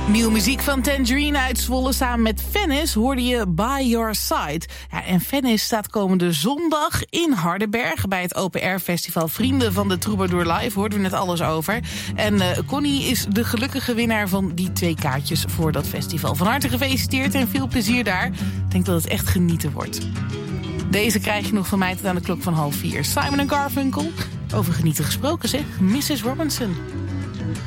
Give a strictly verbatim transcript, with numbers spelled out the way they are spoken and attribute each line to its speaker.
Speaker 1: Nieuwe muziek van Tangerine uit Zwolle. Samen met Venice hoorde je By Your Side. Ja, en Venice staat komende zondag in Hardenberg bij het Open Air Festival Vrienden van de Troubadour Live. Hoorden we net alles over. En uh, Connie is de gelukkige winnaar van die twee kaartjes voor dat festival. Van harte gefeliciteerd en veel plezier daar. Ik denk dat het echt genieten wordt. Deze krijg je nog van mij tot aan de klok van half vier. Simon en Garfunkel. Over genieten gesproken zeg, missus Robinson.